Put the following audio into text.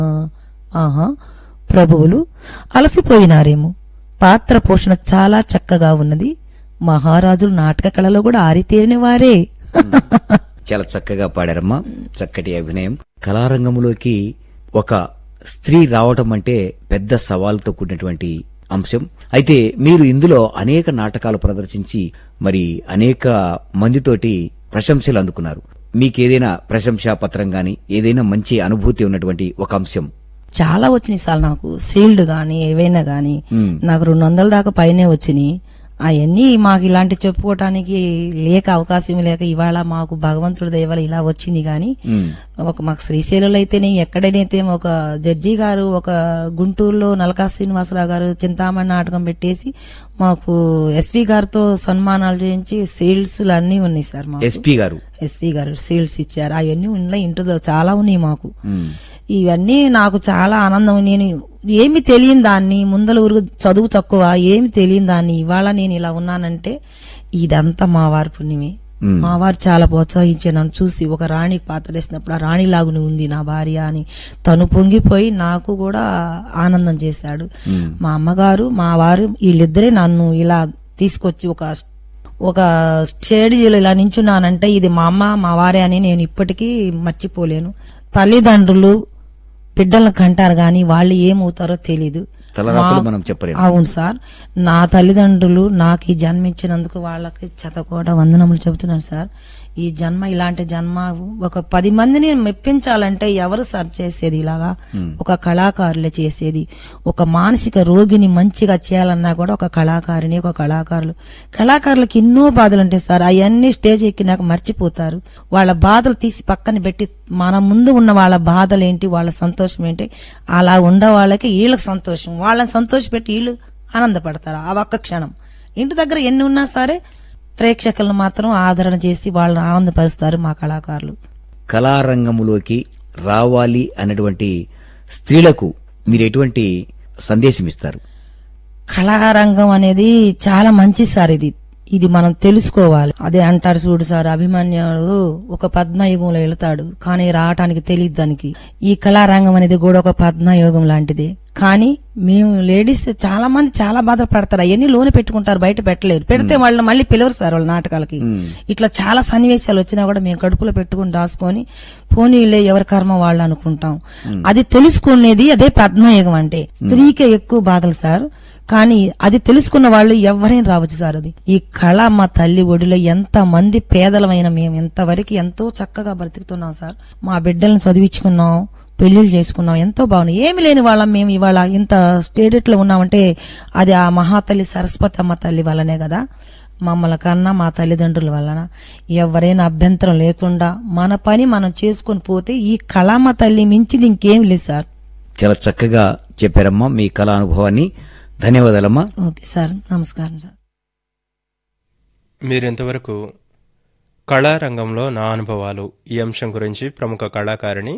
ఆహా, ప్రభువులు అలసిపోయినారేమో. పాత్ర పోషణ చాలా చక్కగా ఉన్నది. మహారాజులు నాటక కళలో కూడా ఆరితేరిన వారే. చాలా చక్కగా పాడారమ్మా. చక్కటి అభినయం. కళారంగంలోకి ఒక స్త్రీ రావటం అంటే పెద్ద సవాలుతో కూడినటువంటి అంశం. అయితే మీరు ఇందులో అనేక నాటకాలు ప్రదర్శించి మరి అనేక మందితోటి ప్రశంసలు అందుకున్నారు. మీకేదైనా ప్రశంసా పత్రం గాని ఏదైనా మంచి అనుభూతి ఉన్నటువంటి ఒక అంశం? చాలా వచ్చినాయి సార్. నాకు షీల్డ్ గాని ఏవైనా గాని నాకు 200 దాకా పైనే వచ్చినాయి. అవన్నీ మాకు ఇలాంటి చెప్పుకోవటానికి లేక అవకాశం లేక ఇవాళ మాకు భగవంతుడి దయ వల్ల ఇలా వచ్చింది. గాని మాకు శ్రీశైలంలో అయితేనే ఎక్కడైతే ఒక జడ్జి గారు ఒక గుంటూరులో నలకా శ్రీనివాసరావు గారు చింతామణి నాటకం పెట్టేసి మాకు ఎస్పీ గారితో సన్మానాలు చేయించి సీల్డ్స్ అన్ని ఉన్నాయి సార్. ఎస్పీ గారు సీల్డ్స్ ఇచ్చారు. అవన్నీ ఉన్నాయి. ఇంట్లో చాలా ఉన్నాయి మాకు. ఇవన్నీ నాకు చాలా ఆనందం. నేను ఏమి తెలియని దాన్ని, ముందల ఊరు చదువు తక్కువ, ఏమి తెలియని దాన్ని ఇవాళ నేను ఇలా ఉన్నానంటే ఇదంతా మా వారి పుణ్యమే. మా వారు చాలా ప్రోత్సహించారు. నన్ను చూసి ఒక రాణి పాత్ర వేసినప్పుడు ఆ రాణి లాగుని ఉంది నా భార్య అని తను పొంగిపోయి నాకు కూడా ఆనందం చేశాడు. మా అమ్మగారు మా వారు వీళ్ళిద్దరే నన్ను ఇలా తీసుకొచ్చి ఒక స్టేడియోలో ఇలా నించున్నానంటే ఇది మా అమ్మ మా వారే అని నేను ఇప్పటికీ మర్చిపోలేను. తల్లిదండ్రులు బిడ్డలను కంటారు గాని వాళ్ళు ఏమవుతారో తెలీదు. అవును సార్, నా తల్లిదండ్రులు నాకు ఈ జన్మించినందుకు వాళ్ళకి కూడా వందనములు చెబుతున్నాను సార్. ఈ జన్మ ఇలాంటి జన్మ ఒక 10 మందిని మెప్పించాలంటే ఎవరు సార్ చేసేది? ఇలాగా ఒక కళాకారులే చేసేది. ఒక మానసిక రోగిని మంచిగా చేయాలన్నా కూడా ఒక కళాకారిని ఒక కళాకారులకు ఎన్నో బాధలు ఉంటాయి సార్. అవన్నీ స్టేజ్ ఎక్కినాక మర్చిపోతారు. వాళ్ళ బాధలు తీసి పక్కన పెట్టి మన ముందు ఉన్న వాళ్ళ బాధలేంటి, వాళ్ళ సంతోషం ఏంటి, అలా ఉండే వాళ్ళకి వీళ్ళకి సంతోషం, వాళ్ళని సంతోషపెట్టి వీళ్ళు ఆనందపడతారు ఆ ఒక్క క్షణం. ఇంటి దగ్గర ఎన్ని ఉన్నా సరే ప్రేక్షకులను మాత్రం ఆదరణ చేసి వాళ్ళని ఆనందపరుస్తారు మా కళాకారులు. కళారంగములోకి రావాలి అన్నటువంటి స్త్రీలకు మీరు ఎటువంటి సందేశం ఇస్తారు? కళారంగం అనేది చాలా మంచి సార్. ఇది మనం తెలుసుకోవాలి. అదే అంటారు చూడు సార్, అభిమన్యుడు ఒక పద్మయుగంలో వెళతాడు కానీ రావటానికి తెలియదు దానికి. ఈ కళారంగం అనేది కూడా ఒక పద్మయుగం లాంటిదే. కానీ మేము లేడీస్ చాలా మంది చాలా బాధలు పడతారు. అవన్నీ లోనే పెట్టుకుంటారు, బయట పెట్టలేరు. పెడితే వాళ్ళు మళ్ళీ పిలవరు సార్ వాళ్ళ నాటకాలకి. ఇట్లా చాలా సన్నివేశాలు వచ్చినా కూడా మేము కడుపులో పెట్టుకుని దాచుకొని పోనీలే ఎవరి కర్మ వాళ్ళు అనుకుంటాం. అది తెలుసుకునేది అదే పద్మయుగం అంటే. స్త్రీకే ఎక్కువ బాధలు సార్, కానీ అది తెలుసుకున్న వాళ్ళు ఎవరైనా రావచ్చు సార్. అది ఈ కళ మా తల్లి ఒడిలో ఎంత మంది పేదలమైన మేము ఇంతవరకు ఎంతో చక్కగా బ్రతుకుతున్నాం సార్. మా బిడ్డలను చదివించుకున్నాం, పెళ్లిళ్ళు చేసుకున్నాం, ఎంతో బాగున్నాయి. ఏమి లేని వాళ్ళం మేము ఇవాళ ఇంత స్టేడియట్లో ఉన్నామంటే అది ఆ మహాతల్లి సరస్వతి అమ్మ తల్లి వల్లనే కదా. మమ్మల్ని కన్నా మా తల్లిదండ్రుల వలన ఎవరైనా అభ్యంతరం లేకుండా మన పని మనం చేసుకుని పోతే ఈ కళామ తల్లి మించిది ఇంకేం లేదు సార్. చాలా చక్కగా చెప్పారమ్మా మీ కళా అనుభవాన్ని. ధన్యవాదాలమ్మా. ఓకే సార్, నమస్కారం సార్. మీరింతవరకు కళారంగంలో నా అనుభవాలు ఈ అంశం గురించి ప్రముఖ కళాకారిణి